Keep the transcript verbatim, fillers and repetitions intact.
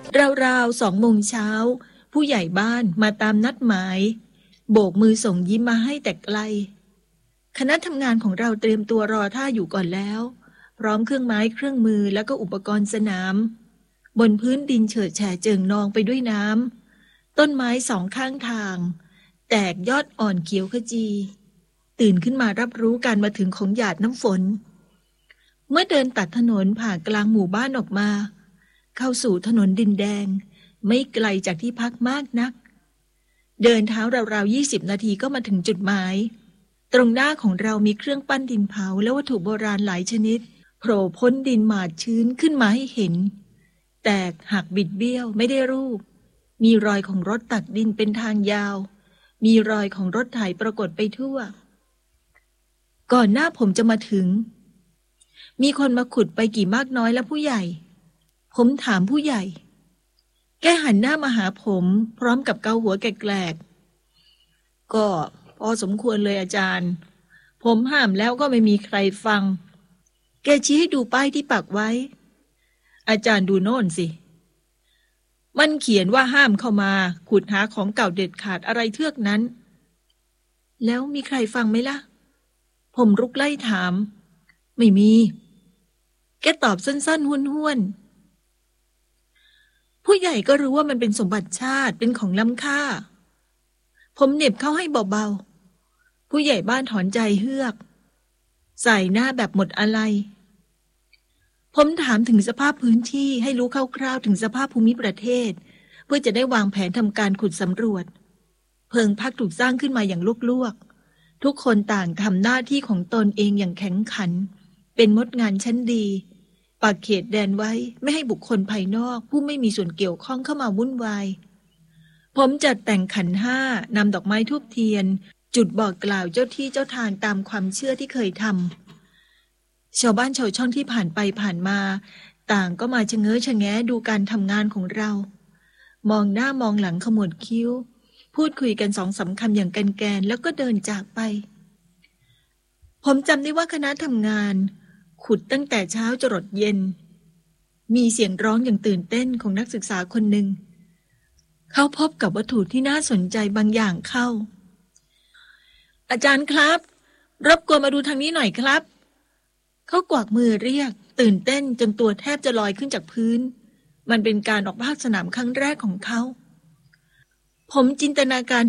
ราวๆสองโมงเช้าผู้ใหญ่บ้านมาตามนัดหมายโบกมือส่งยิ้มมาให้แต่ไกลคณะทำงานของเราเตรียมตัวรอท่าอยู่ก่อนแล้วพร้อมเครื่องไม้เครื่องมือแล้วก็อุปกรณ์สนามบนพื้นดินเฉิดแฉะเจิ่งนองไปด้วยน้ำต้นไม้สองข้างทางแตกยอดอ่อนเขียวขจีตื่นขึ้นมารับรู้การมาถึงของหยาดน้ำฝนเมื่อเดินตัดถนนผ่ากลางหมู่บ้านออกมาเข้าสู่ถนนดินแดงไม่ไกลจากที่พักมากนักเดินเท้าราวๆยี่สิบนาทีก็มาถึงจุดหมายตรงหน้าของเรามีเครื่องปั้นดินเผาและวัตถุโบราณหลายชนิดโผล่พ้นดินหมาดชื้นขึ้นมาให้เห็นแตกหักบิดเบี้ยวไม่ได้รูปมีรอยของรถตักดินเป็นทางยาวมีรอยของรถไถปรากฏไปทั่วก่อนหน้าผมจะมาถึงมีคนมาขุดไปกี่มากน้อยแล้วผู้ใหญ่ผมถามผู้ใหญ่แกหันหน้ามาหาผมพร้อมกับเกาหัวแกลกๆก็พอสมควรเลยอาจารย์ผมห้ามแล้วก็ไม่มีใครฟังแกชี้ให้ดูป้ายที่ปักไว้อาจารย์ดูโน่นสิมันเขียนว่าห้ามเข้ามาขุดหาของเก่าเด็ดขาดอะไรเทือกนั้นแล้วมีใครฟังไหมล่ะผมรุกไล่ถามไม่มีแกตอบสั้นๆห้วนๆผู้ใหญ่ก็รู้ว่ามันเป็นสมบัติชาติเป็นของล้ำค่าผมเหน็บเข้าให้เบาๆผู้ใหญ่บ้านถอนใจเฮือกใส่หน้าแบบหมดอะไรผมถามถึงสภาพพื้นที่ให้รู้คร่าวๆถึงสภาพภูมิประเทศเพื่อจะได้วางแผนทำการขุดสำรวจเพิงพักถูกสร้างขึ้นมาอย่างลวกๆทุกคนต่างทำหน้าที่ของตนเองอย่างแข็งขันเป็นมดงานชั้นดีปักเขตแดนไว้ไม่ให้บุคคลภายนอกผู้ไม่มีส่วนเกี่ยวข้องเข้ามาวุ่นวายผมจัดแต่งขันห้านำดอกไม้ธูปเทียนจุดบอกกล่าวเจ้าที่เจ้าทางตามความเชื่อที่เคยทำชาวบ้านชาวช่องที่ผ่านไปผ่านมาต่างก็มาชะเง้อชะแงะดูการทำงานของเรามองหน้ามองหลังขมวดคิ้วพูดคุยกันสองสามคำอย่างแกนๆแล้วก็เดินจากไปผมจำได้ว่าคณะทำงานขุดตั้งแต่เช้าจรดเย็นมีเสียงร้องอย่างตื่นเต้นของนักศึกษาคนหนึ่งเขาพบกับวัตถุที่น่าสนใจบางอย่างเข้าอาจารย์ครับรบกวนมาดูทางนี้หน่อยครับเขากวักมือเรียกตื่นเต้นจนตัวแทบจะลอยขึ้นจากพื้นมันเป็นการออกภาคสนามครั้งแรกของเขาผมจินตนาการ